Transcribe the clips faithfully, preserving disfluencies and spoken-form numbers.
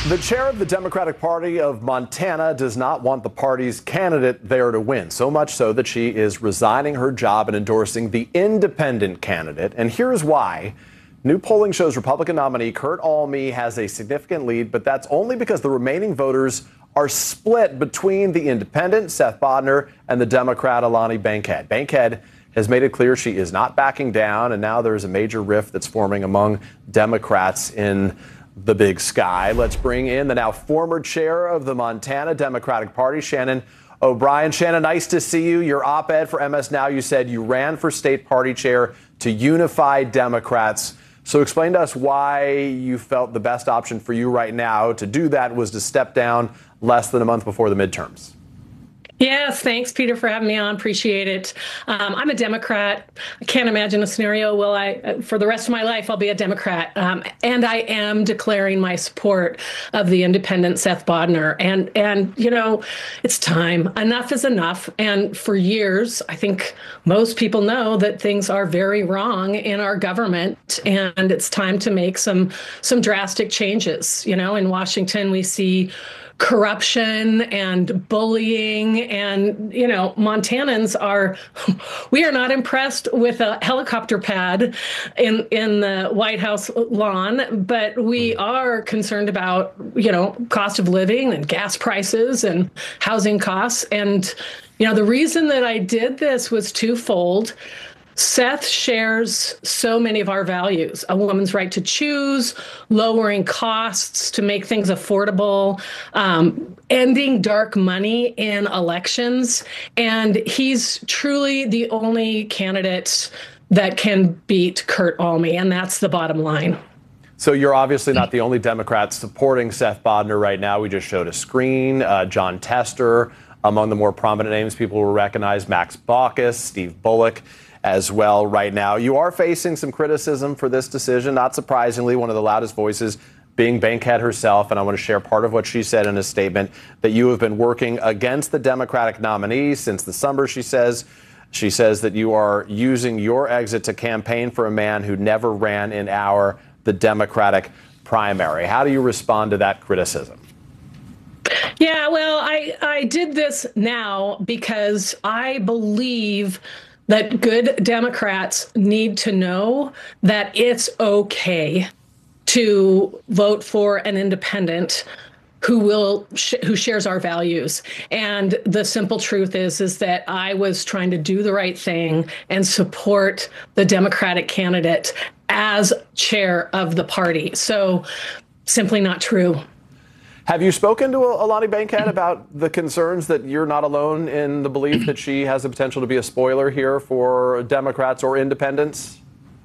The chair of the Democratic Party of Montana does not want the party's candidate there to win, so much so that she is resigning her job and endorsing the independent candidate. And here's why. New polling shows Republican nominee Kurt Alme has a significant lead, but that's only because the remaining voters are split between the independent, Seth Bodnar, and the Democrat, Alani Bankhead. Bankhead has made it clear she is not backing down, and now there's a major rift that's forming among Democrats in the Big Sky. Let's bring in the now former chair of the Montana Democratic Party, Shannon O'Brien. Shannon, nice to see you. Your op-ed for M S Now, you said you ran for state party chair to unify Democrats. So explain to us why you felt the best option for you right now to do that was to step down less than a month before the midterms. Yes, thanks, Peter, for having me on. Appreciate it. Um, I'm a Democrat. I can't imagine a scenario where I, for the rest of my life, I'll be a Democrat. Um, and I am declaring my support of the independent Seth Bodnar. And, and, you know, it's time. Enough is enough. And for years, I think most people know that things are very wrong in our government. And it's time to make some, some drastic changes. You know, in Washington, we see corruption and bullying, and you know, Montanans are we are not impressed with a helicopter pad in in the White House lawn, but we are concerned about, you know, cost of living and gas prices and housing costs. And you know, the reason that I did this was twofold. Seth shares so many of our values: a woman's right to choose, lowering costs to make things affordable, um, ending dark money in elections. And he's truly the only candidate that can beat Kurt Alme. And that's the bottom line. So you're obviously not the only Democrat supporting Seth Bodnar right now. We just showed a screen. Uh, Jon Tester, among the more prominent names people will recognize, Max Baucus, Steve Bullock as well right now. You are facing some criticism for this decision, not surprisingly, one of the loudest voices being Bankhead herself. And I want to share part of what she said in a statement, that you have been working against the Democratic nominee since the summer, she says. She says that you are using your exit to campaign for a man who never ran in our, the Democratic primary. How do you respond to that criticism? Yeah, well, I, I did this now because I believe that good Democrats need to know that it's okay to vote for an independent who will sh- who shares our values. And the simple truth is is that I was trying to do the right thing and support the Democratic candidate as chair of the party. So simply not true. Have you spoken to Alani Bankhead about the concerns that you're not alone in the belief that she has the potential to be a spoiler here for Democrats or independents?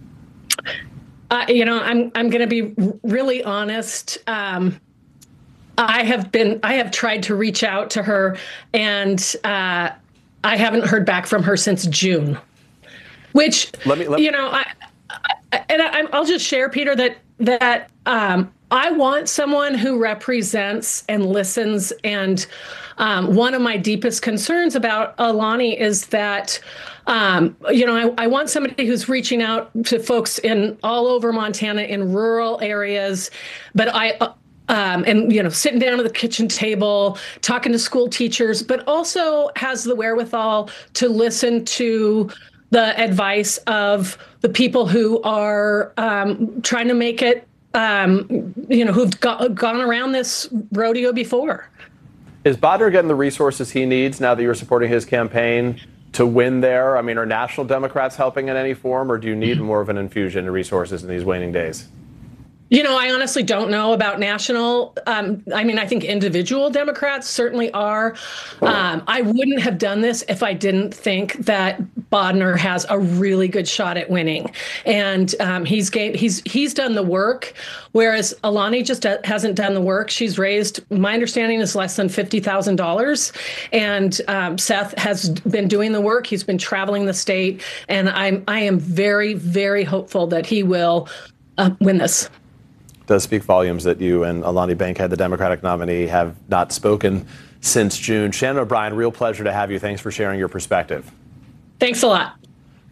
Uh, you know, I'm I'm going to be really honest. Um, I have been I have tried to reach out to her, and uh, I haven't heard back from her since June. Which, let me, let you know, I, I and I, I'll just share, Peter, that that. Um, I want someone who represents and listens. And um, one of my deepest concerns about Alani is that, um, you know, I, I want somebody who's reaching out to folks in all over Montana in rural areas. But I, uh, um, and, you know, sitting down at the kitchen table, talking to school teachers, but also has the wherewithal to listen to the advice of the people who are um, trying to make it, Um, you know, who've got, gone around this rodeo before. Is Bodnar getting the resources he needs now that you're supporting his campaign to win there? I mean, are national Democrats helping in any form, or do you need more of an infusion of resources in these waning days? You know, I honestly don't know about national. Um, I mean, I think individual Democrats certainly are. Um, I wouldn't have done this if I didn't think that Bodnar has a really good shot at winning, and um, he's gave, he's he's done the work, whereas Alani just hasn't done the work. She's raised, my understanding is less than fifty thousand dollars, and um, Seth has been doing the work. He's been traveling the state, and I'm I am very very hopeful that he will uh, win this. Does speak volumes that you and Alani Bankhead, the Democratic nominee, have not spoken since June. Shannon O'Brien, real pleasure to have you. Thanks for sharing your perspective. Thanks a lot.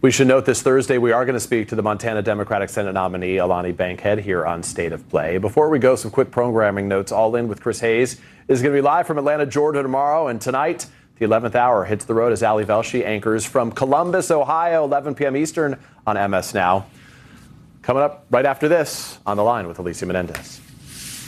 We should note this Thursday we are going to speak to the Montana Democratic Senate nominee Alani Bankhead here on State of Play. Before we go, some quick programming notes. All In with Chris Hayes is going to be live from Atlanta, Georgia tomorrow. And tonight, the eleventh hour hits the road as Ali Velshi anchors from Columbus, Ohio, eleven p.m. Eastern on M S Now. Coming up right after this, On the Line with Alicia Menendez.